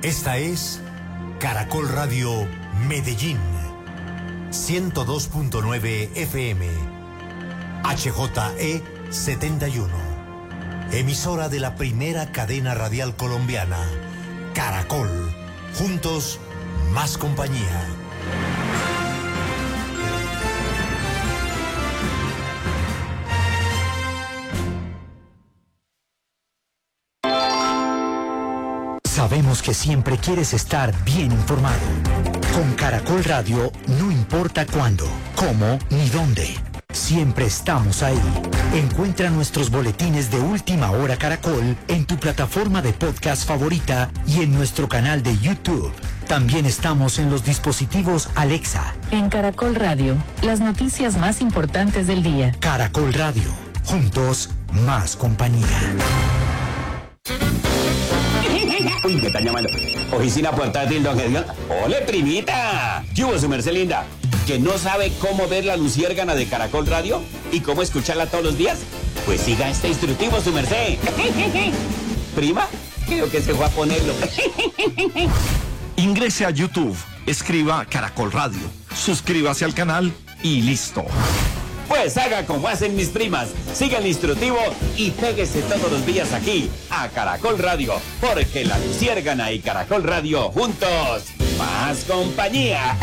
Esta es Caracol Radio Medellín, 102.9 FM, HJE 71, emisora de la primera cadena radial colombiana, Caracol, juntos, más compañía. Sabemos que siempre quieres estar bien informado. Con Caracol Radio no importa cuándo, cómo ni dónde. Siempre estamos ahí. Encuentra nuestros boletines de Última Hora Caracol en tu plataforma de podcast favorita y en nuestro canal de YouTube. También estamos en los dispositivos Alexa. En Caracol Radio, las noticias más importantes del día. Caracol Radio, juntos, más compañía. Uy, me están llamando. Oficina portátil, don Edgar. ¡Ole, primita! ¿Qué hubo, su merced linda? ¿Que no sabe cómo ver la luciérgana de Caracol Radio? ¿Y cómo escucharla todos los días? Pues siga este instructivo, su merced. ¿Prima? Creo que se fue a ponerlo. Ingrese a YouTube, escriba Caracol Radio, suscríbase al canal y listo. Pues haga como hacen mis primas, siga el instructivo y péguese todos los días aquí, a Caracol Radio, porque la luciérgana y Caracol Radio juntos, más compañía.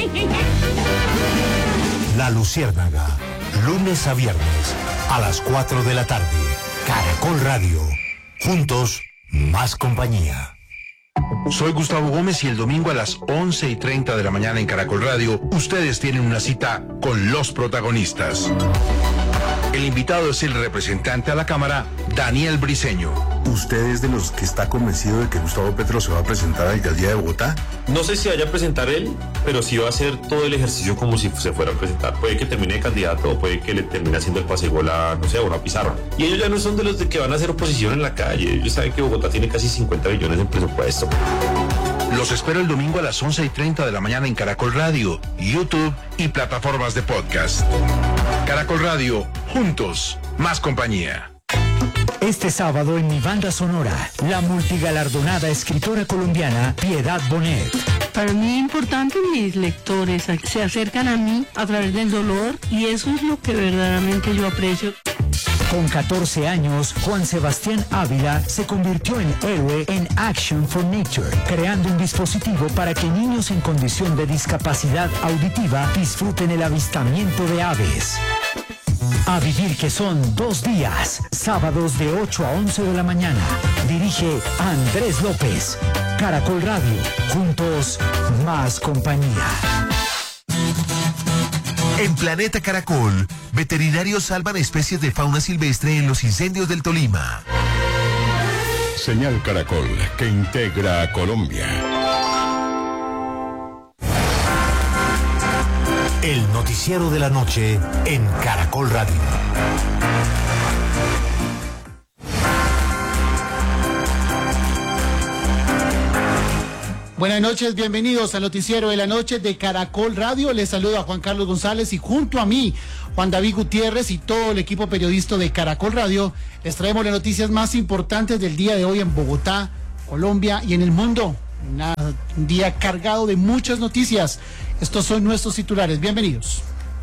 La Luciérnaga, lunes a viernes, a las 4 de la tarde, Caracol Radio, juntos, más compañía. Soy Gustavo Gómez y el domingo a las 11:30 de la mañana en Caracol Radio, ustedes tienen una cita con los protagonistas. El invitado es el representante a la Cámara, Daniel Briceño. ¿Usted es de los que está convencido de que Gustavo Petro se va a presentar a la alcaldía de Bogotá? No sé si vaya a presentar él, pero sí va a hacer todo el ejercicio como si se fuera a presentar. Puede que termine de candidato o puede que le termine haciendo el pasegol a, no sé, a una pizarra. Y ellos ya no son de los que van a hacer oposición en la calle. Ellos saben que Bogotá tiene casi 50 billones en presupuesto. Los espero el domingo a las 11:30 de la mañana en Caracol Radio, YouTube y plataformas de podcast. Caracol Radio, juntos, más compañía. Este sábado en mi banda sonora, la multigalardonada escritora colombiana Piedad Bonet. Para mí es importante, mis lectores se acercan a mí a través del dolor y eso es lo que verdaderamente yo aprecio. Con 14 años, Juan Sebastián Ávila se convirtió en héroe en Action for Nature, creando un dispositivo para que niños en condición de discapacidad auditiva disfruten el avistamiento de aves. A vivir, que son 2 días, sábados de 8 a 11 de la mañana. Dirige Andrés López. Caracol Radio, juntos, más compañía. En Planeta Caracol, veterinarios salvan especies de fauna silvestre en los incendios del Tolima. Señal Caracol, que integra a Colombia. El noticiero de la noche en Caracol Radio. Buenas noches, bienvenidos al noticiero de la noche de Caracol Radio. Les saludo a Juan Carlos González y junto a mí, Juan David Gutiérrez y todo el equipo periodista de Caracol Radio, les traemos las noticias más importantes del día de hoy en Bogotá, Colombia y en el mundo. Un día cargado de muchas noticias. Estos son nuestros titulares. Bienvenidos.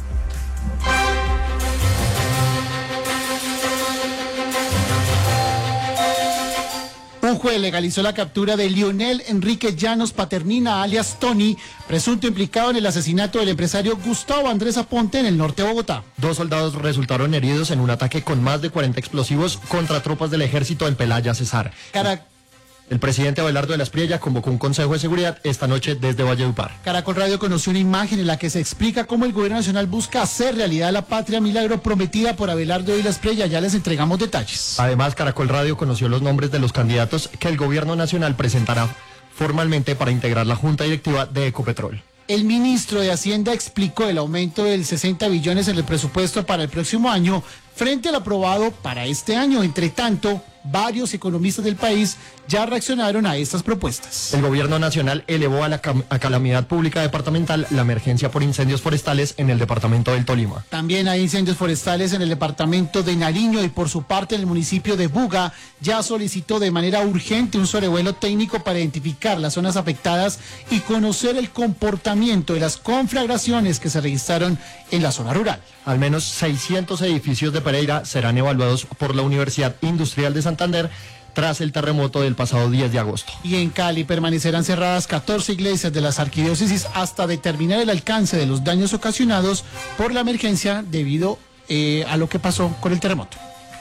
Un juez legalizó la captura de Lionel Enrique Llanos Paternina, alias Tony, presunto implicado en el asesinato del empresario Gustavo Andrés Aponte en el norte de Bogotá. 2 soldados resultaron heridos en un ataque con más de 40 explosivos contra tropas del ejército en Pelaya, Cesar. El presidente Abelardo de la Espriella convocó un consejo de seguridad esta noche desde Valledupar. Caracol Radio conoció una imagen en la que se explica cómo el gobierno nacional busca hacer realidad la patria milagro prometida por Abelardo de la Espriella. Ya les entregamos detalles. Además, Caracol Radio conoció los nombres de los candidatos que el gobierno nacional presentará formalmente para integrar la junta directiva de Ecopetrol. El ministro de Hacienda explicó el aumento del 60 billones en el presupuesto para el próximo año frente al aprobado para este año. Entre tanto, varios economistas del país ya reaccionaron a estas propuestas. El gobierno nacional elevó a calamidad pública departamental la emergencia por incendios forestales en el departamento del Tolima. También hay incendios forestales en el departamento de Nariño y por su parte el municipio de Buga ya solicitó de manera urgente un sobrevuelo técnico para identificar las zonas afectadas y conocer el comportamiento de las conflagraciones que se registraron en la zona rural. Al menos 600 edificios de Pereira serán evaluados por la Universidad Industrial de Santander tras el terremoto del pasado 10 de agosto. Y en Cali permanecerán cerradas 14 iglesias de las arquidiócesis hasta determinar el alcance de los daños ocasionados por la emergencia debido a lo que pasó con el terremoto.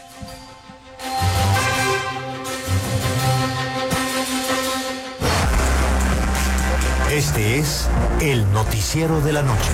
Este es el noticiero de la noche.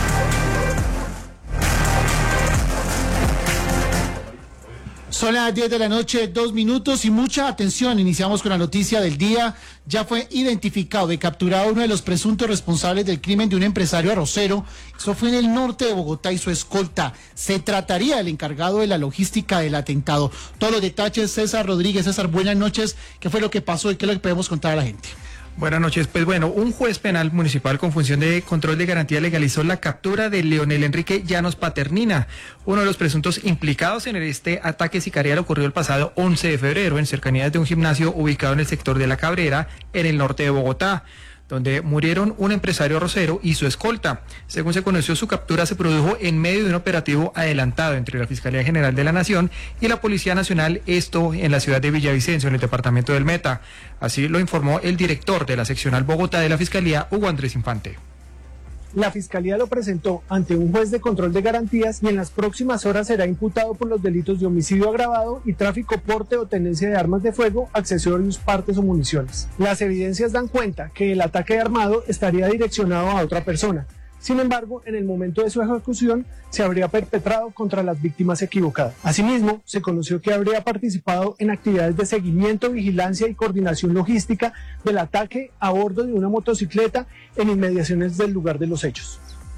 Son las 10 de la noche, 2 minutos y mucha atención. Iniciamos con la noticia del día. Ya fue identificado y capturado uno de los presuntos responsables del crimen de un empresario arrocero. Eso fue en el norte de Bogotá y su escolta. Se trataría del encargado de la logística del atentado. Todos los detalles, César Rodríguez. César, buenas noches. ¿Qué fue lo que pasó y qué es lo que podemos contar a la gente? Buenas noches. Pues bueno, un juez penal municipal con función de control de garantía legalizó la captura de Leonel Enrique Llanos Paternina, uno de los presuntos implicados en este ataque sicarial ocurrido el pasado 11 de febrero en cercanías de un gimnasio ubicado en el sector de La Cabrera, en el norte de Bogotá, donde murieron un empresario arrocero y su escolta. Según se conoció, su captura se produjo en medio de un operativo adelantado entre la Fiscalía General de la Nación y la Policía Nacional, esto en la ciudad de Villavicencio, en el departamento del Meta. Así lo informó el director de la seccional Bogotá de la Fiscalía, Hugo Andrés Infante. La Fiscalía lo presentó ante un juez de control de garantías y en las próximas horas será imputado por los delitos de homicidio agravado y tráfico, porte o tenencia de armas de fuego, accesorios, partes o municiones. Las evidencias dan cuenta que el ataque armado estaría direccionado a otra persona. Sin embargo, en el momento de su ejecución se habría perpetrado contra las víctimas equivocadas. Asimismo, se conoció que habría participado en actividades de seguimiento, vigilancia y coordinación logística del ataque a bordo de una motocicleta en inmediaciones del lugar de los hechos.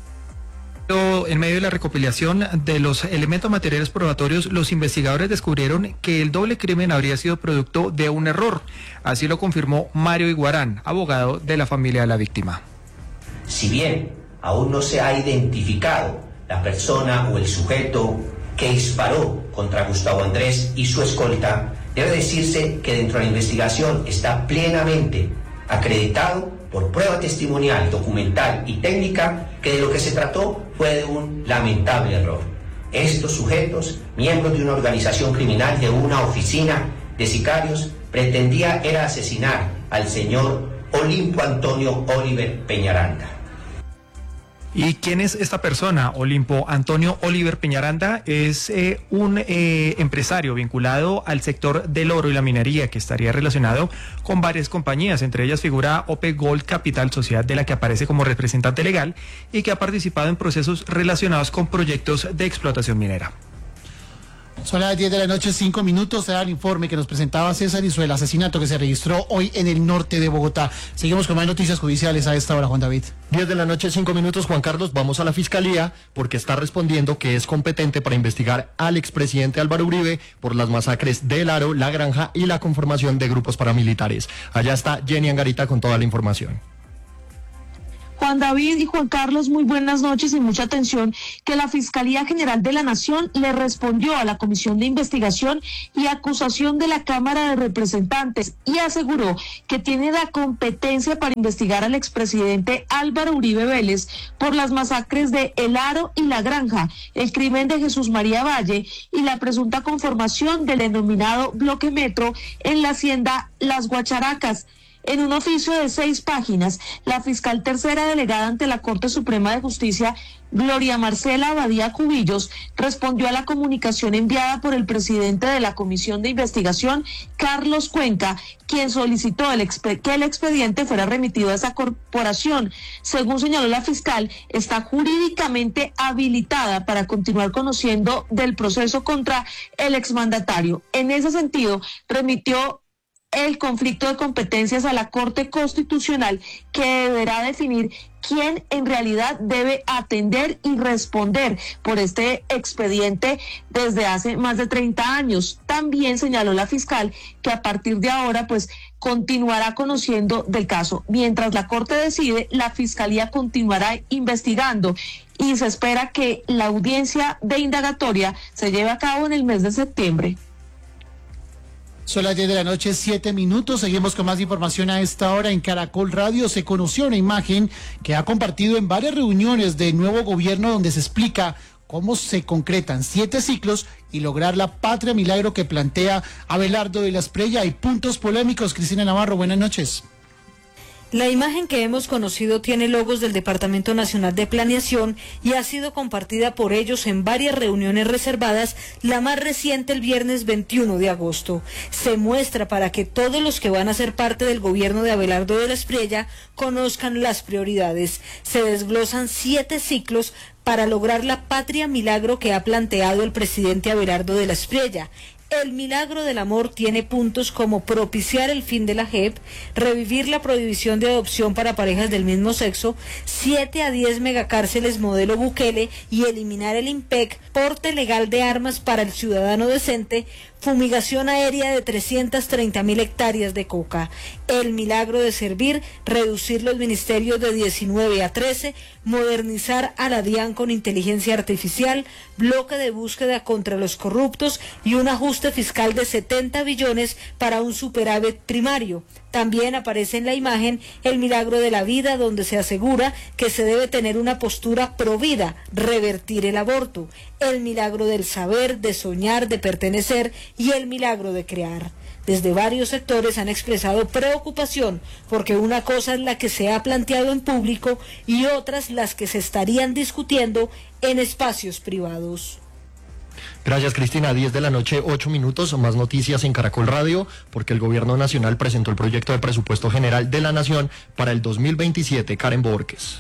En medio de la recopilación de los elementos materiales probatorios, los investigadores descubrieron que el doble crimen habría sido producto de un error. Así lo confirmó Mario Iguarán, abogado de la familia de la víctima. Si bien aún no se ha identificado la persona o el sujeto que disparó contra Gustavo Andrés y su escolta, debe decirse que dentro de la investigación está plenamente acreditado por prueba testimonial, documental y técnica que de lo que se trató fue de un lamentable error. Estos sujetos, miembros de una organización criminal de una oficina de sicarios, pretendía era asesinar al señor Olimpo Antonio Oliver Peñaranda. ¿Y quién es esta persona? Olimpo Antonio Oliver Peñaranda es un empresario vinculado al sector del oro y la minería que estaría relacionado con varias compañías, entre ellas figura OP Gold Capital, sociedad de la que aparece como representante legal y que ha participado en procesos relacionados con proyectos de explotación minera. Son las 10 de la noche, 5 minutos. Era el informe que nos presentaba César y sobre el asesinato que se registró hoy en el norte de Bogotá. Seguimos con más noticias judiciales a esta hora, Juan David. 10 de la noche, 5 minutos, Juan Carlos. Vamos a la Fiscalía porque está respondiendo que es competente para investigar al expresidente Álvaro Uribe por las masacres de El Aro, La Granja y la conformación de grupos paramilitares. Allá está Jenny Angarita con toda la información. Juan David y Juan Carlos, muy buenas noches y mucha atención, que la Fiscalía General de la Nación le respondió a la Comisión de Investigación y Acusación de la Cámara de Representantes y aseguró que tiene la competencia para investigar al expresidente Álvaro Uribe Vélez por las masacres de El Aro y La Granja, el crimen de Jesús María Valle y la presunta conformación del denominado Bloque Metro en la hacienda Las Guacharacas. En un oficio de 6 páginas, la fiscal tercera delegada ante la Corte Suprema de Justicia, Gloria Marcela Abadía Cubillos, respondió a la comunicación enviada por el presidente de la Comisión de Investigación, Carlos Cuenca, quien solicitó que el expediente fuera remitido a esa corporación. Según señaló la fiscal, está jurídicamente habilitada para continuar conociendo del proceso contra el exmandatario. En ese sentido, remitió el conflicto de competencias a la Corte Constitucional, que deberá definir quién en realidad debe atender y responder por este expediente desde hace más de 30 años. También señaló la fiscal que a partir de ahora pues continuará conociendo del caso. Mientras la Corte decide, la Fiscalía continuará investigando y se espera que la audiencia de indagatoria se lleve a cabo en el mes de septiembre. Son las 10 de la noche, 7 minutos. Seguimos con más información a esta hora en Caracol Radio. Se conoció una imagen que ha compartido en varias reuniones del nuevo gobierno donde se explica cómo se concretan 7 ciclos y lograr la patria milagro que plantea Abelardo de la Espriella. Hay puntos polémicos. Cristina Navarro, buenas noches. La imagen que hemos conocido tiene logos del Departamento Nacional de Planeación y ha sido compartida por ellos en varias reuniones reservadas, la más reciente el viernes 21 de agosto. Se muestra para que todos los que van a ser parte del gobierno de Abelardo de la Espriella conozcan las prioridades. Se desglosan 7 ciclos para lograr la patria milagro que ha planteado el presidente Abelardo de la Espriella. El milagro del amor tiene puntos como propiciar el fin de la JEP, revivir la prohibición de adopción para parejas del mismo sexo, 7 a 10 megacárceles modelo Bukele y eliminar el IMPEC, porte legal de armas para el ciudadano decente, fumigación aérea de 330.000 hectáreas de coca. El milagro de servir, reducir los ministerios de 19 a 13, modernizar a la DIAN con inteligencia artificial, bloque de búsqueda contra los corruptos y un ajuste fiscal de 70 billones para un superávit primario. También aparece en la imagen el milagro de la vida, donde se asegura que se debe tener una postura provida, revertir el aborto, el milagro del saber, de soñar, de pertenecer y el milagro de crear. Desde varios sectores han expresado preocupación porque una cosa es la que se ha planteado en público y otras las que se estarían discutiendo en espacios privados. Gracias, Cristina. 10 de la noche, 8 minutos. Más noticias en Caracol Radio, porque el Gobierno Nacional presentó el proyecto de presupuesto general de la Nación para el 2027. Karen Borges.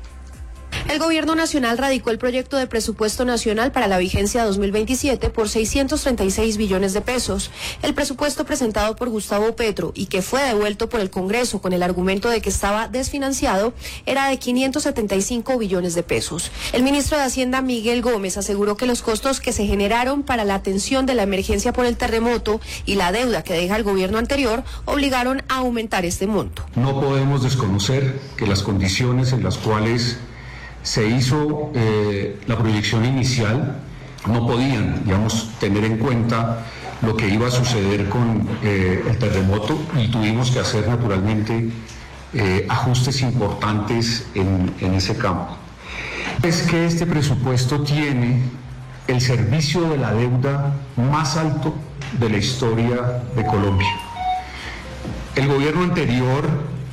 El Gobierno Nacional radicó el proyecto de presupuesto nacional para la vigencia 2027 por 636 billones de pesos. El presupuesto presentado por Gustavo Petro y que fue devuelto por el Congreso con el argumento de que estaba desfinanciado era de 575 billones de pesos. El ministro de Hacienda, Miguel Gómez, aseguró que los costos que se generaron para la atención de la emergencia por el terremoto y la deuda que deja el gobierno anterior obligaron a aumentar este monto. No podemos desconocer que las condiciones en las cuales se hizo la proyección inicial no podían, digamos, tener en cuenta lo que iba a suceder con el terremoto y tuvimos que hacer naturalmente ajustes importantes en ese campo. Es que este presupuesto tiene el servicio de la deuda más alto de la historia de Colombia. El gobierno anterior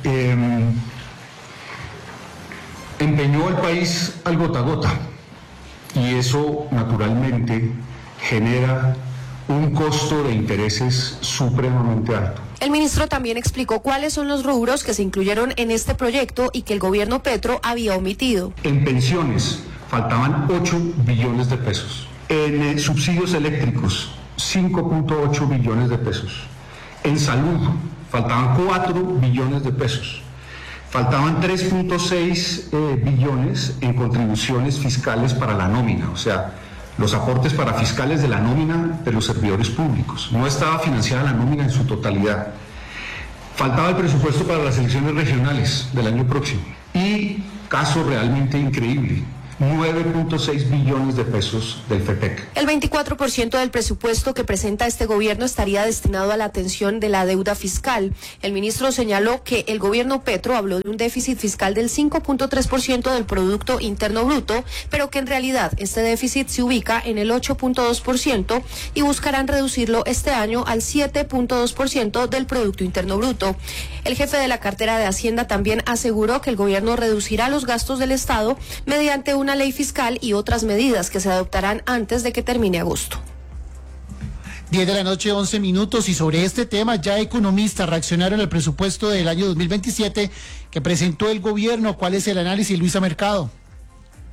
empeñó al país al gota a gota y eso naturalmente genera un costo de intereses supremamente alto. El ministro también explicó cuáles son los rubros que se incluyeron en este proyecto y que el gobierno Petro había omitido. En pensiones faltaban 8 billones de pesos. En subsidios eléctricos, 5.8 billones de pesos. En salud faltaban 4 billones de pesos. Faltaban 3.6 billones en contribuciones fiscales para la nómina, o sea, los aportes para fiscales de la nómina de los servidores públicos. No estaba financiada la nómina en su totalidad. Faltaba el presupuesto para las elecciones regionales del año próximo. Y, caso realmente increíble, 9.6 billones de pesos del FETEC. El 24% del presupuesto que presenta este gobierno estaría destinado a la atención de la deuda fiscal. El ministro señaló que el gobierno Petro habló de un déficit fiscal del 5.3% del Producto Interno Bruto, pero que en realidad este déficit se ubica en el 8.2% y buscarán reducirlo este año al 7.2% del Producto Interno Bruto. El jefe de la cartera de Hacienda también aseguró que el gobierno reducirá los gastos del Estado mediante una ley fiscal y otras medidas que se adoptarán antes de que termine agosto. 10 de la noche, 11 minutos, y sobre este tema ya economistas reaccionaron al presupuesto del año 2027 que presentó el gobierno. ¿Cuál es el análisis, Luisa Mercado?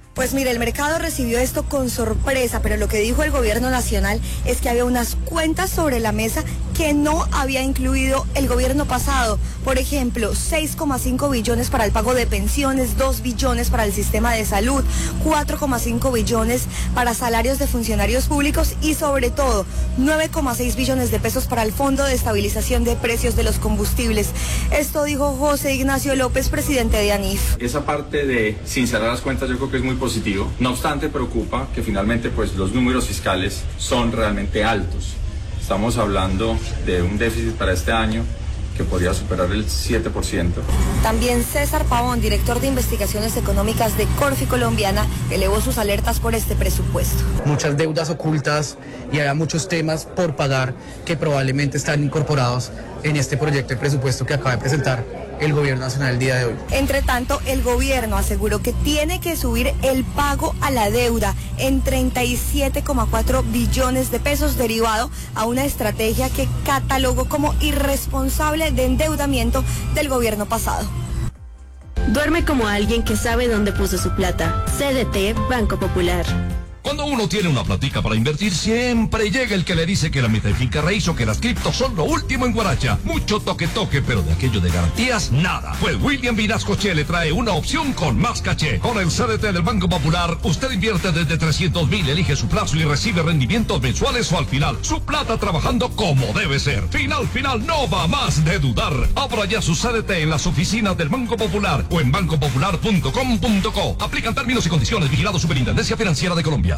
Pues mire, el mercado recibió esto con sorpresa, pero lo que dijo el gobierno nacional es que había unas cuentas sobre la mesa que no había incluido el gobierno pasado. Por ejemplo, 6,5 billones para el pago de pensiones, 2 billones para el sistema de salud, 4,5 billones para salarios de funcionarios públicos y sobre todo 9,6 billones de pesos para el Fondo de Estabilización de Precios de los Combustibles. Esto dijo José Ignacio López, presidente de ANIF. Esa parte de sincerar las cuentas yo creo que es muy positivo. No obstante, preocupa que finalmente pues los números fiscales son realmente altos. Estamos hablando de un déficit para este año que podría superar el 7%. También César Pavón, director de investigaciones económicas de Corfi Colombiana, elevó sus alertas por este presupuesto. Muchas deudas ocultas y hay muchos temas por pagar que probablemente están incorporados en este proyecto de presupuesto que acaba de presentar el gobierno nacional el día de hoy. Entre tanto, el gobierno aseguró que tiene que subir el pago a la deuda en 37,4 billones de pesos derivado a una estrategia que catalogó como irresponsable de endeudamiento del gobierno pasado. Duerme como alguien que sabe dónde puso su plata. CDT Banco Popular. Cuando uno tiene una platica para invertir, siempre llega el que le dice que la mitad de finca raíz o que las criptos son lo último en Guaracha. Mucho toque, pero de aquello de garantías, nada. Pues William Vinascoche le trae una opción con más caché. Con el CDT del Banco Popular, usted invierte desde 300.000, elige su plazo y recibe rendimientos mensuales o al final. Su plata trabajando como debe ser. Final, no va más de dudar. Abra ya su CDT en las oficinas del Banco Popular o en bancopopular.com.co. Aplican términos y condiciones. Vigilado Superintendencia Financiera de Colombia.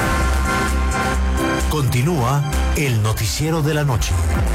Continúa el noticiero de la noche.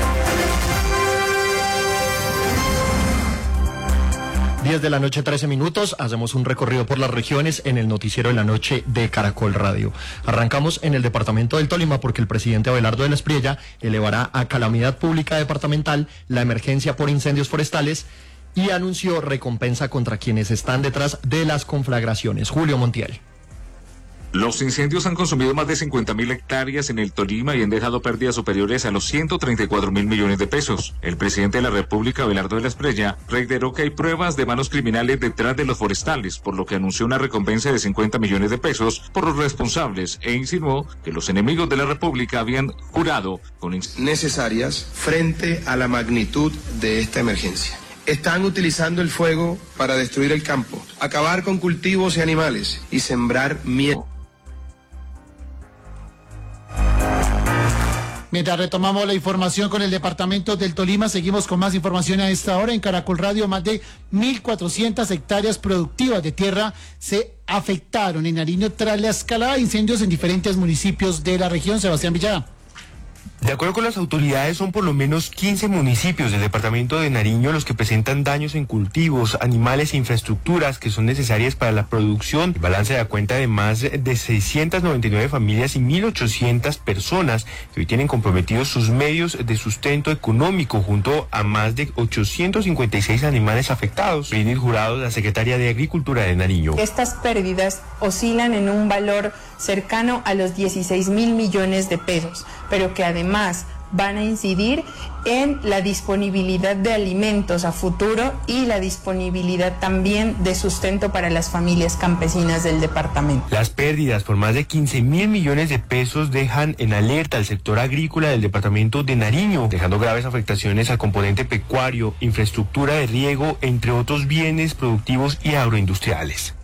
10 de la noche, 13 minutos. Hacemos un recorrido por las regiones en el noticiero de la noche de Caracol Radio. Arrancamos en el departamento del Tolima porque el presidente Abelardo de la Espriella elevará a calamidad pública departamental la emergencia por incendios forestales y anunció recompensa contra quienes están detrás de las conflagraciones. Julio Montiel. Los incendios han consumido más de 50.000 hectáreas en el Tolima y han dejado pérdidas superiores a los 134.000 millones de pesos. El presidente de la República, Abelardo de la Espriella, reiteró que hay pruebas de manos criminales detrás de los forestales, por lo que anunció una recompensa de 50 millones de pesos por los responsables e insinuó que los enemigos de la República habían jurado con necesarias frente a la magnitud de esta emergencia. Están utilizando el fuego para destruir el campo, acabar con cultivos y animales y sembrar miedo. Mientras retomamos la información con el departamento del Tolima, seguimos con más información a esta hora. En Caracol Radio, más de 1.400 hectáreas productivas de tierra se afectaron en Nariño tras la escalada de incendios en diferentes municipios de la región. Sebastián Villada. De acuerdo con las autoridades, son por lo menos 15 municipios del departamento de Nariño los que presentan daños en cultivos, animales e infraestructuras que son necesarias para la producción. El balance da cuenta de más de 699 familias y 1.800 personas que hoy tienen comprometidos sus medios de sustento económico junto a más de 856 animales afectados. Brinil Jurado, la secretaria de Agricultura de Nariño. Estas pérdidas oscilan en un valor cercano a los 16.000 millones de pesos, pero que además van a incidir en la disponibilidad de alimentos a futuro y la disponibilidad también de sustento para las familias campesinas del departamento. Las pérdidas por más de 15.000 millones de pesos dejan en alerta al sector agrícola del departamento de Nariño, dejando graves afectaciones al componente pecuario, infraestructura de riego, entre otros bienes productivos y agroindustriales.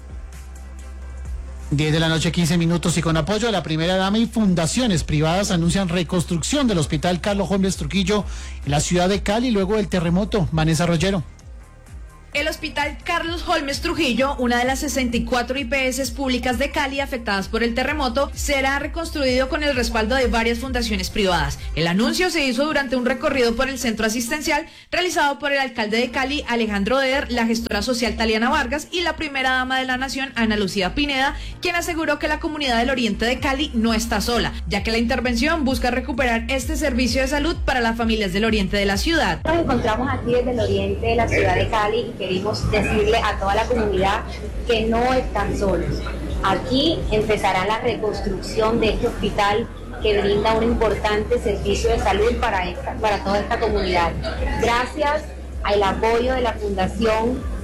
10 de la noche, 15 minutos, y con apoyo de la primera dama y fundaciones privadas anuncian reconstrucción del Hospital Carlos Holmes Trujillo en la ciudad de Cali luego del terremoto. Vanessa Rollero. El Hospital Carlos Holmes Trujillo, una de las 64 IPS públicas de Cali afectadas por el terremoto, será reconstruido con el respaldo de varias fundaciones privadas. El anuncio se hizo durante un recorrido por el centro asistencial realizado por el alcalde de Cali, Alejandro Eder, la gestora social Taliana Vargas y la primera dama de la Nación, Ana Lucía Pineda, quien aseguró que la comunidad del oriente de Cali no está sola, ya que la intervención busca recuperar este servicio de salud para las familias del oriente de la ciudad. Nos encontramos aquí desde el oriente de la ciudad de Cali y queremos decirle a toda la comunidad que no están solos. Aquí empezará la reconstrucción de este hospital que brinda un importante servicio de salud para toda esta comunidad. Gracias al apoyo de la Fundación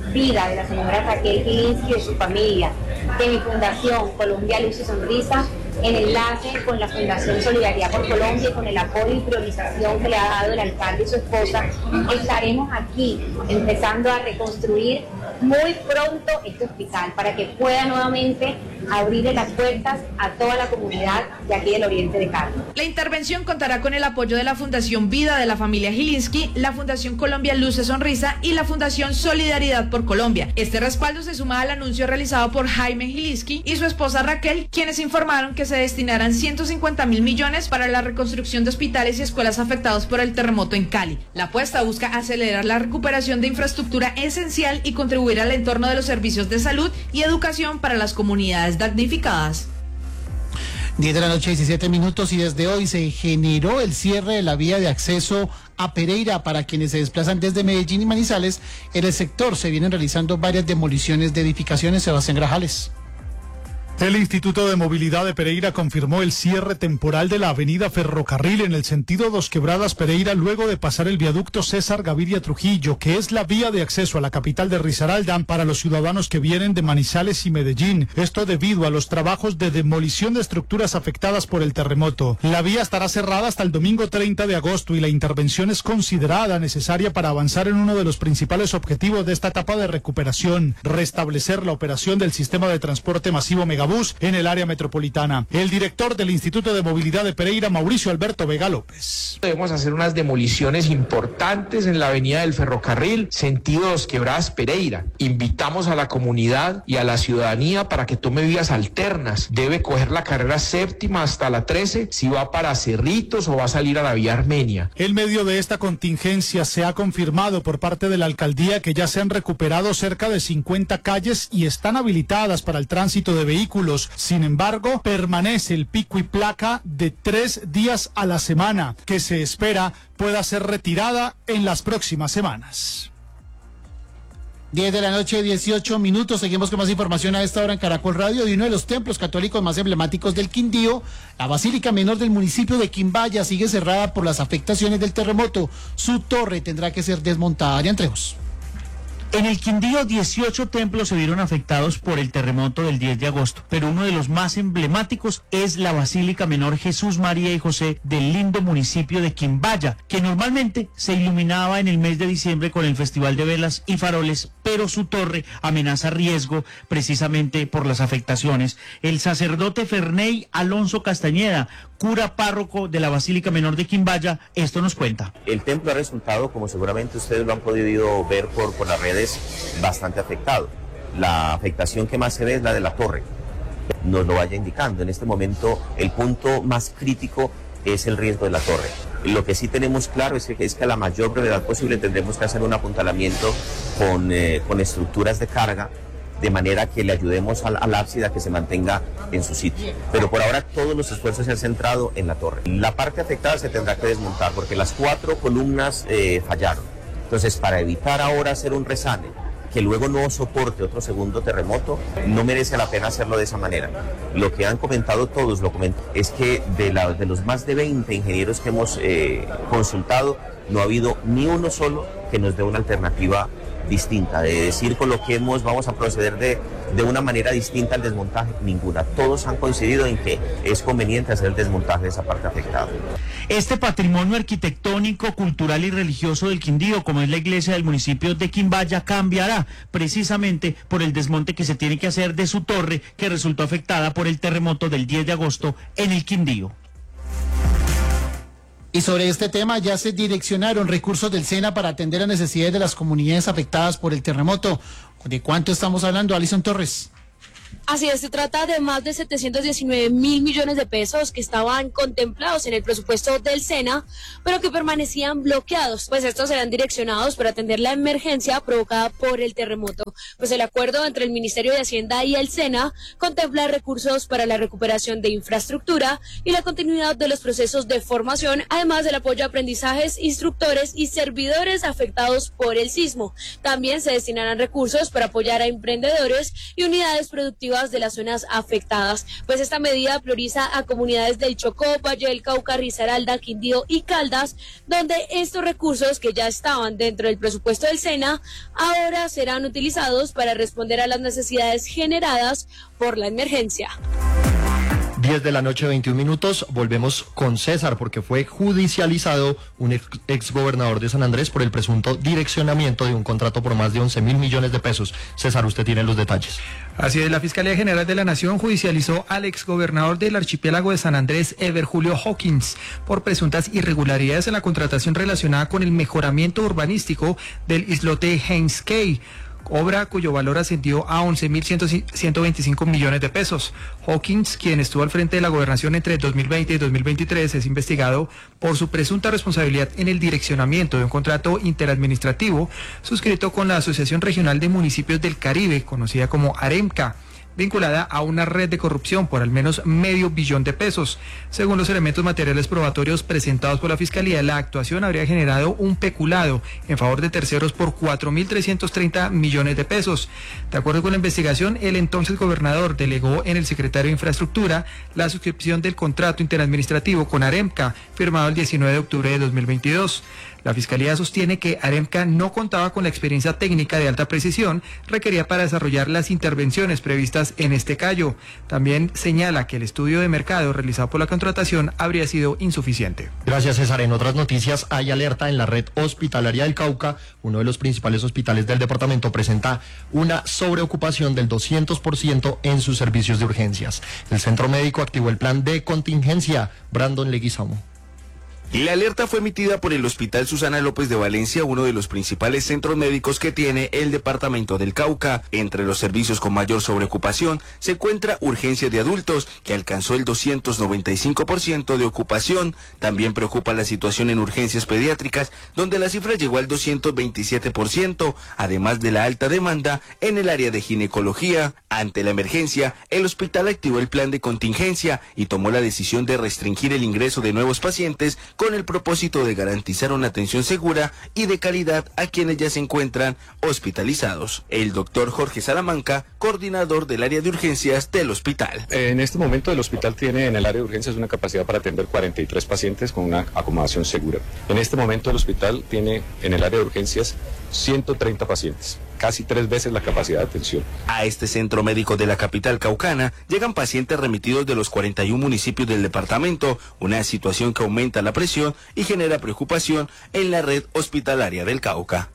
vida de la señora Raquel Gilinski y de su familia, de mi fundación Colombia Luz y Sonrisa, en enlace con la Fundación Solidaridad por Colombia y con el apoyo y priorización que le ha dado el alcalde y su esposa, estaremos aquí empezando a reconstruir muy pronto este hospital para que pueda nuevamente abrirle las puertas a toda la comunidad de aquí del oriente de Cali. La intervención contará con el apoyo de la Fundación Vida de la familia Gilinski, la Fundación Colombia Luz y Sonrisa y la Fundación Solidaridad por Colombia. Este respaldo se suma al anuncio realizado por Jaime Gilinski y su esposa Raquel, quienes informaron que se destinarán 150.000 millones para la reconstrucción de hospitales y escuelas afectados por el terremoto en Cali. La apuesta busca acelerar la recuperación de infraestructura esencial y contribuir al entorno de los servicios de salud y educación para las comunidades damnificadas. 10 de la noche, 17 minutos, y desde hoy se generó el cierre de la vía de acceso a Pereira para quienes se desplazan desde Medellín y Manizales. En el sector se vienen realizando varias demoliciones de edificaciones. Sebastián Grajales. El Instituto de Movilidad de Pereira confirmó el cierre temporal de la avenida Ferrocarril en el sentido Dos Quebradas Pereira luego de pasar el viaducto César Gaviria Trujillo, que es la vía de acceso a la capital de Risaralda para los ciudadanos que vienen de Manizales y Medellín. Esto debido a los trabajos de demolición de estructuras afectadas por el terremoto. La vía estará cerrada hasta el domingo 30 de agosto y la intervención es considerada necesaria para avanzar en uno de los principales objetivos de esta etapa de recuperación: restablecer la operación del sistema de transporte masivo Megabús en el área metropolitana. El director del Instituto de Movilidad de Pereira, Mauricio Alberto Vega López. Debemos hacer unas demoliciones importantes en la avenida del Ferrocarril, sentido Dos Quebradas Pereira. Invitamos a la comunidad y a la ciudadanía para que tome vías alternas. Debe coger la carrera séptima hasta la 13 si va para Cerritos o va a salir a la vía Armenia. En medio de esta contingencia se ha confirmado por parte de la alcaldía que ya se han recuperado cerca de 50 calles y están habilitadas para el tránsito de vehículos. Sin embargo, permanece el pico y placa de 3 días a la semana, que se espera pueda ser retirada en las próximas semanas. 10 de la noche, 18 minutos. Seguimos con más información a esta hora en Caracol Radio. De uno de los templos católicos más emblemáticos del Quindío, la Basílica Menor del municipio de Quimbaya sigue cerrada por las afectaciones del terremoto. Su torre tendrá que ser desmontada. Adrián Trejos. En el Quindío, 18 templos se vieron afectados por el terremoto del 10 de agosto, pero uno de los más emblemáticos es la Basílica Menor Jesús, María y José del lindo municipio de Quimbaya, que normalmente se iluminaba en el mes de diciembre con el Festival de Velas y Faroles, pero su torre amenaza riesgo precisamente por las afectaciones. El sacerdote Ferney Alonso Castañeda, cura párroco de la Basílica Menor de Quimbaya, esto nos cuenta. El templo ha resultado, como seguramente ustedes lo han podido ver por las redes, bastante afectado. La afectación que más se ve es la de la torre. Nos lo vaya indicando. En este momento el punto más crítico es el riesgo de la torre. Lo que sí tenemos claro es que a la mayor brevedad posible tendremos que hacer un apuntalamiento con estructuras de carga, de manera que le ayudemos al ábside a que se mantenga en su sitio. Pero por ahora todos los esfuerzos se han centrado en la torre. La parte afectada se tendrá que desmontar porque las 4 columnas fallaron. Entonces, para evitar ahora hacer un resane que luego no soporte otro segundo terremoto, no merece la pena hacerlo de esa manera. Lo que han comentado todos, es que de los más de 20 ingenieros que hemos consultado, no ha habido ni uno solo que nos dé una alternativa distinta, de decir coloquemos, vamos a proceder de una manera distinta al desmontaje, ninguna. Todos han coincidido en que es conveniente hacer el desmontaje de esa parte afectada. Este patrimonio arquitectónico, cultural y religioso del Quindío, como es la iglesia del municipio de Quimbaya, cambiará precisamente por el desmonte que se tiene que hacer de su torre, que resultó afectada por el terremoto del 10 de agosto en el Quindío. Y sobre este tema ya se direccionaron recursos del SENA para atender las necesidades de las comunidades afectadas por el terremoto. ¿De cuánto estamos hablando, Alison Torres? Así es, se trata de más de 719 mil millones de pesos que estaban contemplados en el presupuesto del SENA, pero que permanecían bloqueados, pues estos serán direccionados para atender la emergencia provocada por el terremoto. Pues el acuerdo entre el Ministerio de Hacienda y el SENA contempla recursos para la recuperación de infraestructura y la continuidad de los procesos de formación, además del apoyo a aprendizajes, instructores y servidores afectados por el sismo. También se destinarán recursos para apoyar a emprendedores y unidades productivas productivas de las zonas afectadas. Pues esta medida prioriza a comunidades del Chocó, Valle del Cauca, Risaralda, Quindío y Caldas, donde estos recursos que ya estaban dentro del presupuesto del SENA ahora serán utilizados para responder a las necesidades generadas por la emergencia. 10 de la noche, 21 minutos. Volvemos con César porque fue judicializado un exgobernador de San Andrés por el presunto direccionamiento de un contrato por más de 11.000 millones de pesos. César, usted tiene los detalles. Así es, la Fiscalía General de la Nación judicializó al exgobernador del archipiélago de San Andrés, Ever Julio Hawkins, por presuntas irregularidades en la contratación relacionada con el mejoramiento urbanístico del islote Haynes Cay, obra cuyo valor ascendió a 11.125 millones de pesos. Hawkins, quien estuvo al frente de la gobernación entre 2020 y 2023, es investigado por su presunta responsabilidad en el direccionamiento de un contrato interadministrativo suscrito con la Asociación Regional de Municipios del Caribe, conocida como AREMCA, vinculada a una red de corrupción por al menos $500 millones de pesos. Según los elementos materiales probatorios presentados por la Fiscalía, la actuación habría generado un peculado en favor de terceros por 4.330 millones de pesos. De acuerdo con la investigación, el entonces gobernador delegó en el secretario de Infraestructura la suscripción del contrato interadministrativo con AREMCA, firmado el 19 de octubre de 2022. La Fiscalía sostiene que AREMCA no contaba con la experiencia técnica de alta precisión requerida para desarrollar las intervenciones previstas en este callo. También señala que el estudio de mercado realizado por la contratación habría sido insuficiente. Gracias, César. En otras noticias, hay alerta en la red hospitalaria del Cauca. Uno de los principales hospitales del departamento presenta una sobreocupación del 200% en sus servicios de urgencias. El centro médico activó el plan de contingencia. Brandon Leguizamo. La alerta fue emitida por el Hospital Susana López de Valencia, uno de los principales centros médicos que tiene el departamento del Cauca. Entre los servicios con mayor sobreocupación se encuentra urgencia de adultos, que alcanzó el 295% de ocupación. También preocupa la situación en urgencias pediátricas, donde la cifra llegó al 227%, además de la alta demanda en el área de ginecología. Ante la emergencia, el hospital activó el plan de contingencia y tomó la decisión de restringir el ingreso de nuevos pacientes con el propósito de garantizar una atención segura y de calidad a quienes ya se encuentran hospitalizados. El doctor Jorge Salamanca, coordinador del área de urgencias del hospital. En este momento el hospital tiene en el área de urgencias una capacidad para atender 43 pacientes con una acomodación segura. En este momento el hospital tiene en el área de urgencias 130 pacientes, casi 3 veces la capacidad de atención. A este centro médico de la capital caucana llegan pacientes remitidos de los 41 municipios del departamento, una situación que aumenta la presión y genera preocupación en la red hospitalaria del Cauca.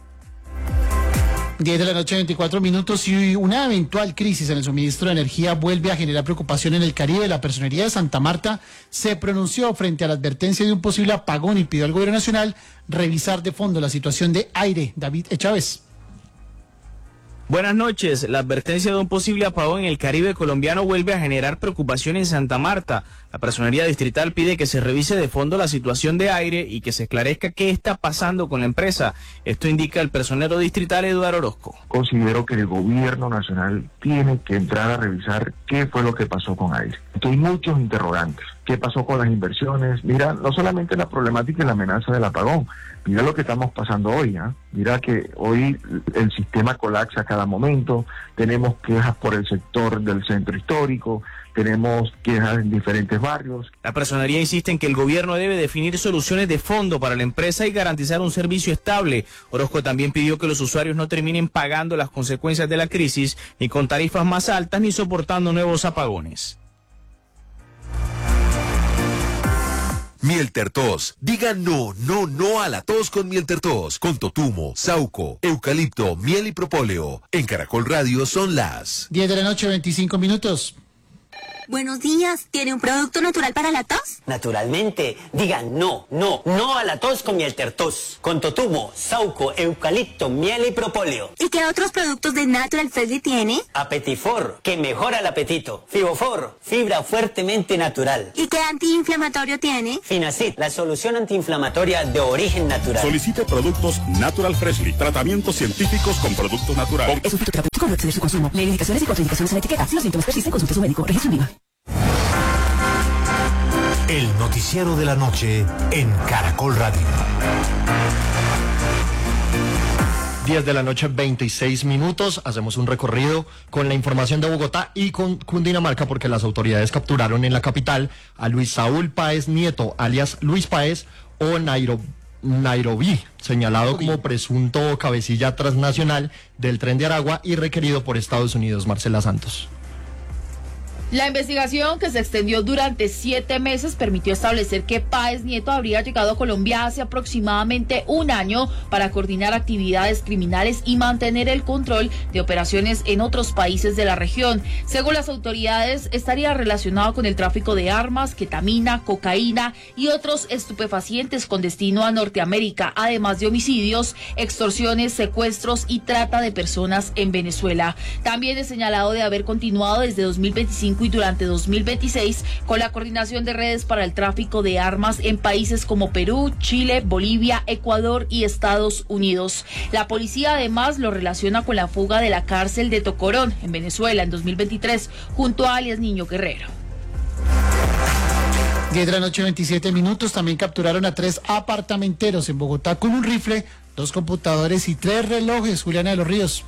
10 de la noche, 24 minutos, y una eventual crisis en el suministro de energía vuelve a generar preocupación en el Caribe. La Personería de Santa Marta se pronunció frente a la advertencia de un posible apagón y pidió al Gobierno Nacional revisar de fondo la situación de aire. David Chávez. Buenas noches. La advertencia de un posible apagón en el Caribe colombiano vuelve a generar preocupación en Santa Marta. La Personería Distrital pide que se revise de fondo la situación de aire y que se esclarezca qué está pasando con la empresa. Esto indica el personero distrital Eduardo Orozco. Considero que el Gobierno Nacional tiene que entrar a revisar qué fue lo que pasó con aire. Hay muchos interrogantes. ¿Qué pasó con las inversiones? Mira, no solamente la problemática y la amenaza del apagón. Mira lo que estamos pasando hoy, ¿eh? Mira que hoy el sistema colapsa a cada momento, tenemos quejas por el sector del centro histórico, tenemos quejas en diferentes barrios. La Personería insiste en que el gobierno debe definir soluciones de fondo para la empresa y garantizar un servicio estable. Orozco también pidió que los usuarios no terminen pagando las consecuencias de la crisis, ni con tarifas más altas, ni soportando nuevos apagones. Miel Tos. Diga no a la tos con Miel Tos. Con totumo, sauco, eucalipto, miel y propóleo. En Caracol Radio son las 10 de la noche, 25 minutos. Buenos días, ¿tiene un producto natural para la tos? Naturalmente, digan no a la tos con Miel Tos. Con totumo, sauco, eucalipto, miel y propóleo. ¿Y qué otros productos de Natural Freshly tiene? Apetifor, que mejora el apetito. Fibofor, fibra fuertemente natural. ¿Y qué antiinflamatorio tiene? Finacid, la solución antiinflamatoria de origen natural. Solicite productos Natural Freshly, tratamientos científicos con productos naturales. Es un fitoterapéutico, no exceder su consumo. Lee indicaciones y contraindicaciones en la etiqueta. Si los síntomas persisten, consulte a su médico. Registro IVA. El noticiero de la noche en Caracol Radio. 10 de la noche, 26 minutos. Hacemos un recorrido con la información de Bogotá y con Cundinamarca, porque las autoridades capturaron en la capital a Luis Saúl Páez Nieto, alias Luis Páez, o Nairobi, señalado como presunto cabecilla transnacional del Tren de Aragua y requerido por Estados Unidos. Marcela Santos. La investigación, que se extendió durante 7 meses, permitió establecer que Páez Nieto habría llegado a Colombia hace aproximadamente un año para coordinar actividades criminales y mantener el control de operaciones en otros países de la región. Según las autoridades, estaría relacionado con el tráfico de armas, ketamina, cocaína y otros estupefacientes con destino a Norteamérica, además de homicidios, extorsiones, secuestros y trata de personas en Venezuela. También es señalado de haber continuado desde 2025 y durante 2026 con la coordinación de redes para el tráfico de armas en países como Perú, Chile, Bolivia, Ecuador y Estados Unidos. La policía además lo relaciona con la fuga de la cárcel de Tocorón en Venezuela en 2023 junto a alias Niño Guerrero. 10 de la noche, 27 minutos. También capturaron a 3 apartamenteros en Bogotá con un rifle, 2 computadores y 3 relojes. Juliana de los Ríos.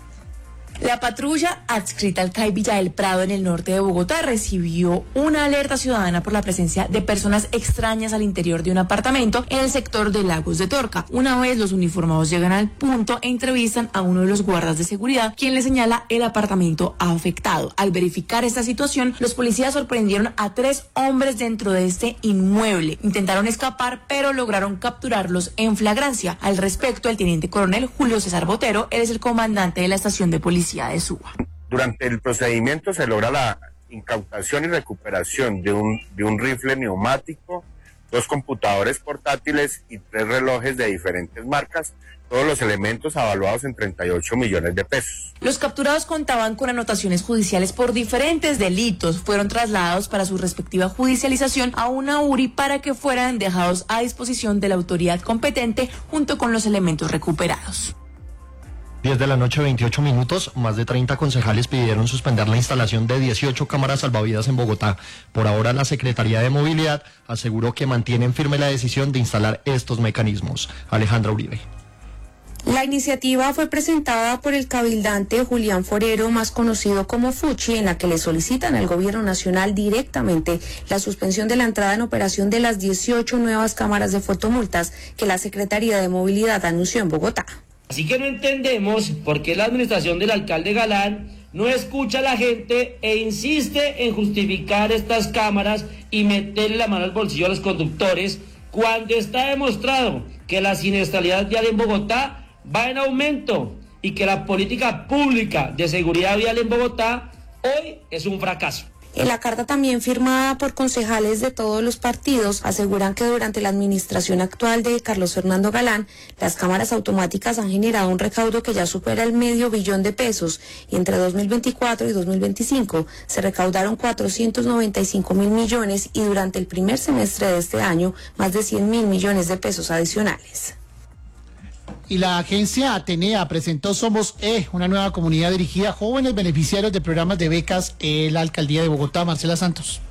La patrulla adscrita al CAI Villa del Prado en el norte de Bogotá recibió una alerta ciudadana por la presencia de personas extrañas al interior de un apartamento en el sector de Lagos de Torca. Una vez los uniformados llegan al punto, entrevistan a uno de los guardas de seguridad, quien le señala el apartamento afectado. Al verificar esta situación, los policías sorprendieron a 3 hombres dentro de este inmueble. Intentaron escapar, pero lograron capturarlos en flagrancia. Al respecto, el teniente coronel Julio César Botero, él es el comandante de la estación de policía de Suba. Durante el procedimiento se logra la incautación y recuperación de un rifle neumático, 2 computadores portátiles y 3 relojes de diferentes marcas, todos los elementos avaluados en 38 millones de pesos. Los capturados contaban con anotaciones judiciales por diferentes delitos. Fueron trasladados para su respectiva judicialización a una URI para que fueran dejados a disposición de la autoridad competente junto con los elementos recuperados. 10 de la noche, 28 minutos. Más de 30 concejales pidieron suspender la instalación de 18 cámaras salvavidas en Bogotá. Por ahora, la Secretaría de Movilidad aseguró que mantienen firme la decisión de instalar estos mecanismos. Alejandra Uribe. La iniciativa fue presentada por el cabildante Julián Forero, más conocido como Fuchi, en la que le solicitan al gobierno nacional directamente la suspensión de la entrada en operación de las 18 nuevas cámaras de fotomultas que la Secretaría de Movilidad anunció en Bogotá. Así que no entendemos por qué la administración del alcalde Galán no escucha a la gente e insiste en justificar estas cámaras y meterle la mano al bolsillo a los conductores, cuando está demostrado que la siniestralidad vial en Bogotá va en aumento y que la política pública de seguridad vial en Bogotá hoy es un fracaso. En la carta, también firmada por concejales de todos los partidos, aseguran que durante la administración actual de Carlos Fernando Galán, las cámaras automáticas han generado un recaudo que ya supera el $500 millón y entre 2024 y 2025 se recaudaron 495.000 millones y durante el primer semestre de este año más de 100.000 millones de pesos adicionales. Y la agencia Atenea presentó Somos E, una nueva comunidad dirigida a jóvenes beneficiarios de programas de becas en la Alcaldía de Bogotá. Marcela Santos.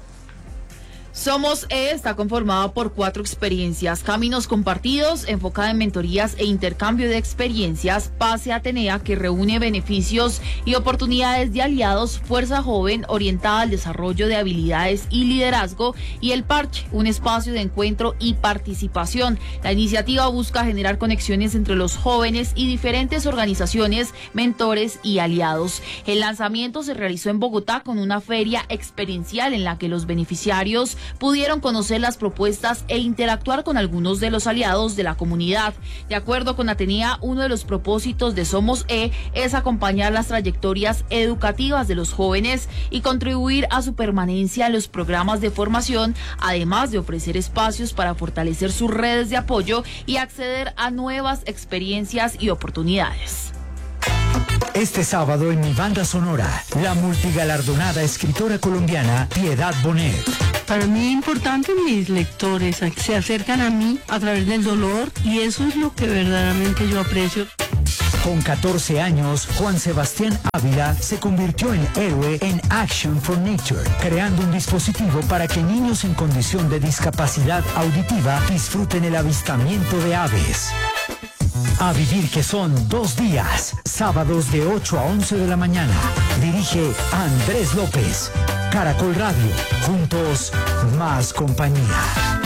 Somos E está conformado por 4 experiencias: Caminos Compartidos, enfocada en mentorías e intercambio de experiencias; Pase Atenea, que reúne beneficios y oportunidades de aliados; Fuerza Joven, orientada al desarrollo de habilidades y liderazgo; y El Parche, un espacio de encuentro y participación. La iniciativa busca generar conexiones entre los jóvenes y diferentes organizaciones, mentores y aliados. El lanzamiento se realizó en Bogotá con una feria experiencial en la que los beneficiarios pudieron conocer las propuestas e interactuar con algunos de los aliados de la comunidad. De acuerdo con Atenea, uno de los propósitos de Somos E es acompañar las trayectorias educativas de los jóvenes y contribuir a su permanencia en los programas de formación, además de ofrecer espacios para fortalecer sus redes de apoyo y acceder a nuevas experiencias y oportunidades. Este sábado en Mi Banda Sonora, la multigalardonada escritora colombiana Piedad Bonet. Para mí es importante mis lectores se acercan a mí a través del dolor y eso es lo que verdaderamente yo aprecio. Con 14 años, Juan Sebastián Ávila se convirtió en héroe en Action for Nature, creando un dispositivo para que niños en condición de discapacidad auditiva disfruten el avistamiento de aves. A vivir que son 2 días, sábados de 8 a 11 de la mañana. Dirige Andrés López. Caracol Radio, juntos, más compañía.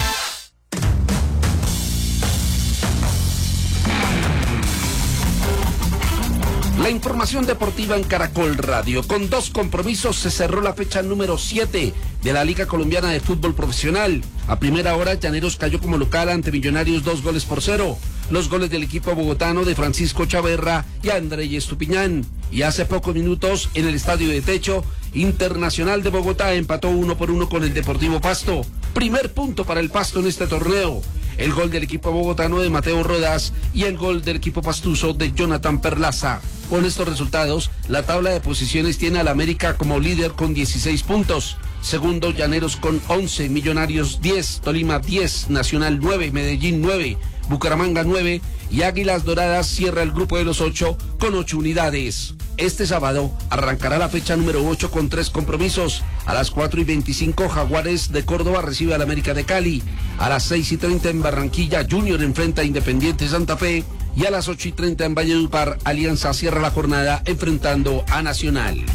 La información deportiva en Caracol Radio. Con 2 compromisos se cerró la fecha número 7 de la Liga Colombiana de Fútbol Profesional. A primera hora, Llaneros cayó como local ante Millonarios 2-0. Los goles del equipo bogotano de Francisco Chaverra y Andrés Estupiñán. Y hace pocos minutos, en el Estadio de Techo, Internacional de Bogotá empató 1-1 con el Deportivo Pasto. Primer punto para el Pasto en este torneo. El gol del equipo bogotano de Mateo Rodas y el gol del equipo pastuso de Jonathan Perlaza. Con estos resultados, la tabla de posiciones tiene al América como líder con 16 puntos. Segundo, Llaneros con 11, Millonarios 10, Tolima 10, Nacional 9, Medellín 9, Bucaramanga 9 y Águilas Doradas cierra el grupo de los 8 con 8 unidades. Este sábado arrancará la fecha número 8 con 3 compromisos. A las 4:25 Jaguares de Córdoba recibe al América de Cali. A las 6:30 en Barranquilla Junior enfrenta a Independiente Santa Fe. Y a las 8:30 en Valledupar Alianza cierra la jornada enfrentando a Nacional.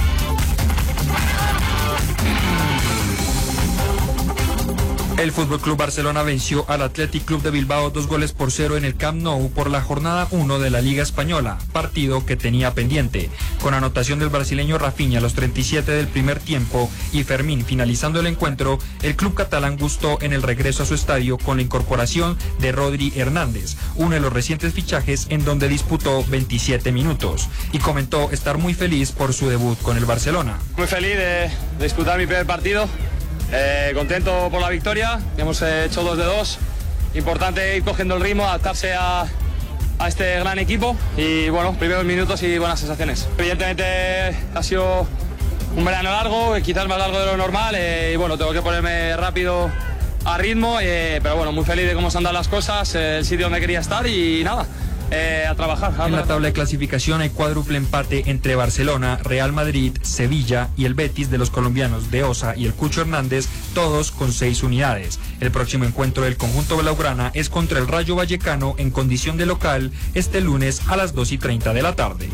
El FC Barcelona venció al Athletic Club de Bilbao 2-0 en el Camp Nou por la jornada 1 de la Liga Española, partido que tenía pendiente. Con anotación del brasileño Rafinha a los 37 del primer tiempo y Fermín finalizando el encuentro, el club catalán gustó en el regreso a su estadio con la incorporación de Rodri Hernández, uno de los recientes fichajes en donde disputó 27 minutos, y comentó estar muy feliz por su debut con el Barcelona. Muy feliz de disputar mi primer partido. Contento por la victoria, hemos hecho 2-2, importante ir cogiendo el ritmo, adaptarse a este gran equipo y bueno, primeros minutos y buenas sensaciones. Evidentemente ha sido un verano largo, quizás más largo de lo normal y bueno, tengo que ponerme rápido a ritmo, pero bueno, muy feliz de cómo se han dado las cosas, el sitio donde quería estar y nada. A trabajar. En la tabla de clasificación hay cuádruple empate entre Barcelona, Real Madrid, Sevilla y el Betis de los colombianos de Osa y el Cucho Hernández, todos con 6 unidades. El próximo encuentro del conjunto blaugrana es contra el Rayo Vallecano en condición de local este lunes a las 2:30 de la tarde.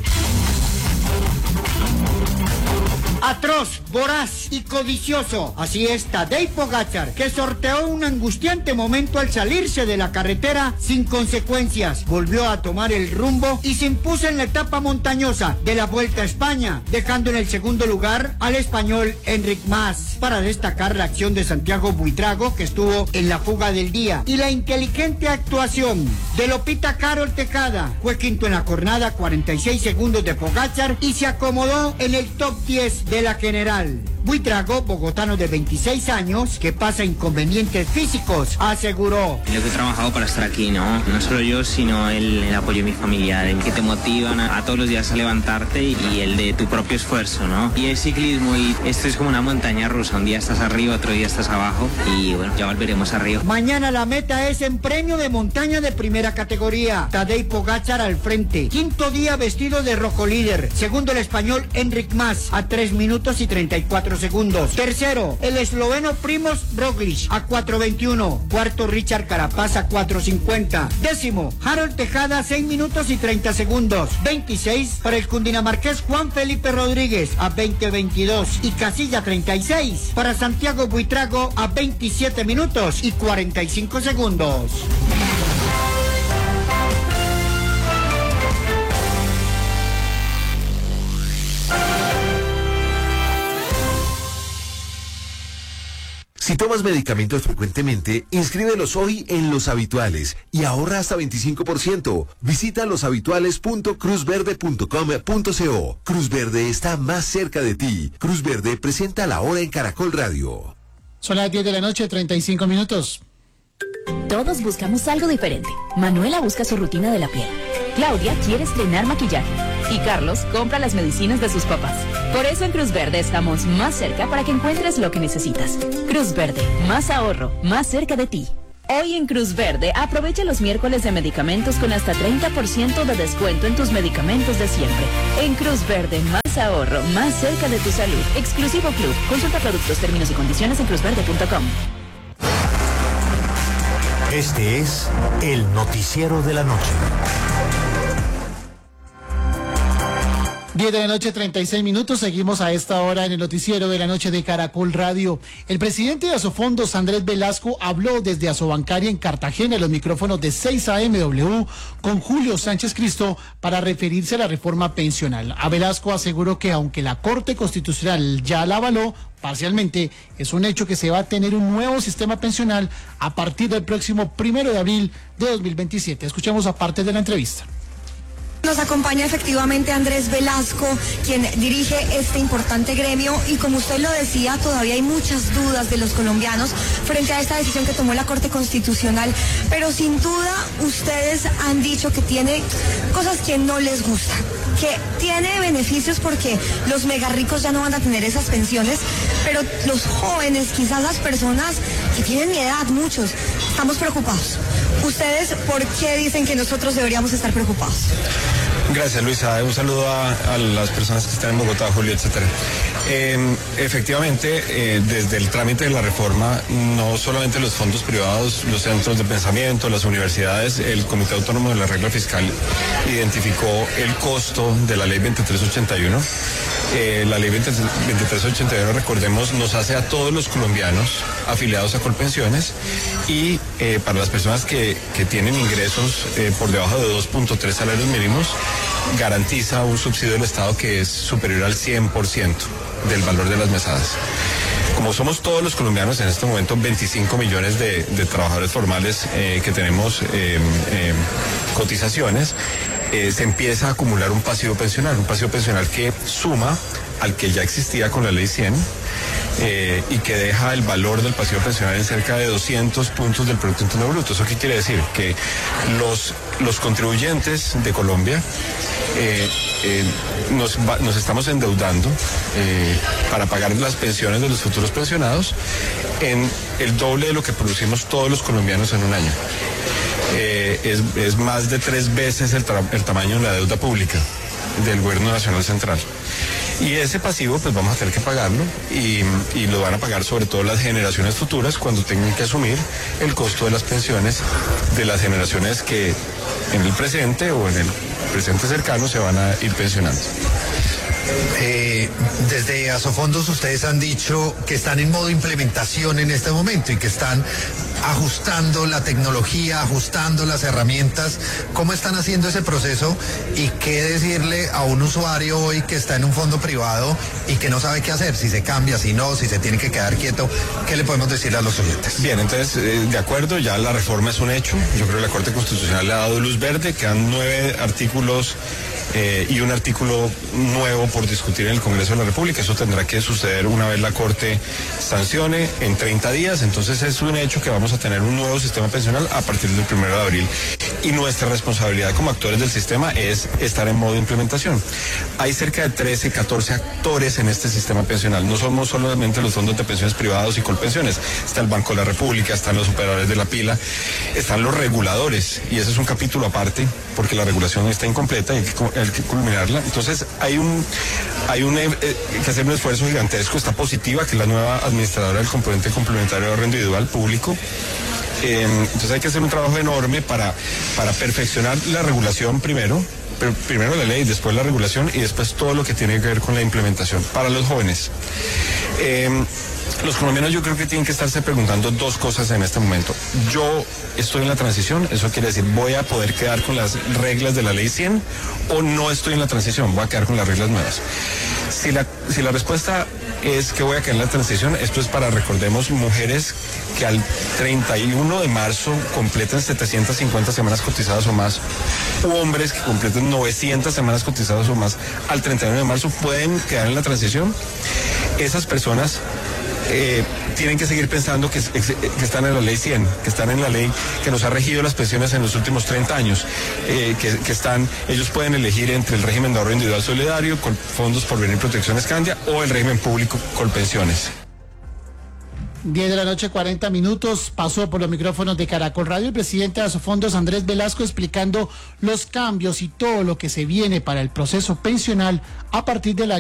Atroz, voraz y codicioso. Así es Tadej Pogačar, que sorteó un angustiante momento al salirse de la carretera sin consecuencias. Volvió a tomar el rumbo y se impuso en la etapa montañosa de la Vuelta a España, dejando en el segundo lugar al español Enric Mas. Para destacar la acción de Santiago Buitrago, que estuvo en la fuga del día, y la inteligente actuación de Lopita Carol Tejada. Fue quinto en la jornada, 46 segundos de Pogačar, y se acomodó en el top 10 de la general. Buitrago, bogotano de 26 años, que pasa inconvenientes físicos, aseguró. Yo que he trabajado para estar aquí, ¿no? No solo yo, sino el apoyo de mi familia, el que te motivan a todos los días a levantarte y el de tu propio esfuerzo, ¿no? Y el ciclismo, y esto es como una montaña rusa, un día estás arriba, otro día estás abajo y bueno, ya volveremos arriba. Mañana la meta es en premio de montaña de primera categoría. Tadej Pogačar al frente. Quinto día vestido de rojo líder. Segundo el español Enric Mas a 3 minutos y 34 segundos. Tercero, el esloveno Primož Roglič a 4:21. Cuarto, Richard Carapaz a 4:50. Décimo, Harold Tejada 6 minutos y 30 segundos. 26 para el cundinamarqués Juan Felipe Rodríguez a 20:22. Y casilla 36 para Santiago Buitrago a 27 minutos y 45 segundos. Si tomas medicamentos frecuentemente, inscríbelos hoy en Los Habituales y ahorra hasta 25%. Visita loshabituales.cruzverde.com.co. Cruz Verde está más cerca de ti. Cruz Verde presenta La Hora en Caracol Radio. Son las 10 de la noche, 35 minutos. Todos buscamos algo diferente. Manuela busca su rutina de la piel. Claudia quiere estrenar maquillaje. Y Carlos compra las medicinas de sus papás. Por eso en Cruz Verde estamos más cerca para que encuentres lo que necesitas. Cruz Verde, más ahorro, más cerca de ti. Hoy en Cruz Verde, aprovecha los miércoles de medicamentos con hasta 30% de descuento en tus medicamentos de siempre. En Cruz Verde, más ahorro, más cerca de tu salud. Exclusivo Club. Consulta productos, términos y condiciones en cruzverde.com. Este es el noticiero de la noche. 10 de la noche, 36 minutos. Seguimos a esta hora en el noticiero de la noche de Caracol Radio. El presidente de Asofondos, Andrés Velasco, habló desde Asobancaria en Cartagena en los micrófonos de 6 AMW con Julio Sánchez Cristo para referirse a la reforma pensional. A Velasco aseguró que aunque la Corte Constitucional ya la avaló parcialmente, es un hecho que se va a tener un nuevo sistema pensional a partir del próximo 1 de abril de 2027. Escuchemos a parte de la entrevista. Nos acompaña efectivamente Andrés Velasco, quien dirige este importante gremio, y como usted lo decía, todavía hay muchas dudas de los colombianos frente a esta decisión que tomó la Corte Constitucional, pero sin duda ustedes han dicho que tiene cosas que no les gustan, que tiene beneficios porque los mega ricos ya no van a tener esas pensiones, pero los jóvenes, quizás las personas que tienen mi edad, muchos, estamos preocupados. ¿Ustedes por qué dicen que nosotros deberíamos estar preocupados? Gracias, Luisa. Un saludo a las personas que están en Bogotá, Julio, etcétera. Efectivamente, desde el trámite de la reforma, no solamente los fondos privados, los centros de pensamiento, las universidades, el Comité Autónomo de la Regla Fiscal identificó el costo de la Ley 2381. La Ley 2381, recordemos, nos hace a todos los colombianos afiliados a Colpensiones y para las personas que tienen ingresos por debajo de 2.3 salarios mínimos, garantiza un subsidio del Estado que es superior al 100% del valor de las mesadas. Como somos todos los colombianos en este momento, 25 millones de trabajadores formales que tenemos cotizaciones, se empieza a acumular un pasivo pensional que suma al que ya existía con la Ley 100 y que deja el valor del pasivo pensional en cerca de 200 puntos del Producto Interno Bruto. ¿Eso qué quiere decir? Que los contribuyentes de Colombia nos estamos endeudando para pagar las pensiones de los futuros pensionados en el doble de lo que producimos todos los colombianos en un año. Es más de 3 veces el tamaño de la deuda pública del Gobierno Nacional Central. Y ese pasivo pues vamos a tener que pagarlo y lo van a pagar sobre todo las generaciones futuras cuando tengan que asumir el costo de las pensiones de las generaciones que en el presente o en el presente cercano se van a ir pensionando. Desde Asofondos ustedes han dicho que están en modo implementación en este momento y que están ajustando la tecnología, ajustando las herramientas. ¿Cómo están haciendo ese proceso y qué decirle a un usuario hoy que está en un fondo privado y que no sabe qué hacer? Si se cambia, si no, si se tiene que quedar quieto, ¿qué le podemos decir a los oyentes? Bien, entonces, de acuerdo, ya la reforma es un hecho. Yo creo que la Corte Constitucional le ha dado luz verde, quedan 9 artículos y un artículo nuevo por discutir en el Congreso de la República. Eso tendrá que suceder una vez la Corte sancione en 30 días. Entonces es un hecho que vamos a tener un nuevo sistema pensional a partir del 1 de abril. Y nuestra responsabilidad como actores del sistema es estar en modo de implementación. Hay cerca de 13, 14 actores en este sistema pensional. No somos solamente los fondos de pensiones privados y Colpensiones. Está el Banco de la República, están los operadores de la pila, están los reguladores. Y ese es un capítulo aparte porque la regulación está incompleta y hay que culminarla. Entonces hay que hacer un esfuerzo gigantesco. Está Positiva, que es la nueva administradora del componente complementario de ahorro individual público. Entonces hay que hacer un trabajo enorme para perfeccionar la regulación primero la ley, después la regulación y después todo lo que tiene que ver con la implementación. Para los jóvenes, los colombianos yo creo que tienen que estarse preguntando 2 cosas en este momento. Yo estoy en la transición, eso quiere decir, ¿voy a poder quedar con las reglas de la Ley 100 o no estoy en la transición? ¿Voy a quedar con las reglas nuevas? Si la respuesta es que voy a quedar en la transición, esto es para, recordemos, mujeres que al 31 de marzo completen 750 semanas cotizadas o más, u hombres que completen 900 semanas cotizadas o más al 31 de marzo pueden quedar en la transición. Esas personas tienen que seguir pensando que están en la Ley 100, que están en la ley que nos ha regido las pensiones en los últimos 30 años, ellos pueden elegir entre el régimen de ahorro individual solidario, con fondos por bien y protección Escandia, o el régimen público Colpensiones. 10 de la noche, 40 minutos, pasó por los micrófonos de Caracol Radio el presidente de Asofondos, Andrés Velasco, explicando los cambios y todo lo que se viene para el proceso pensional a partir del año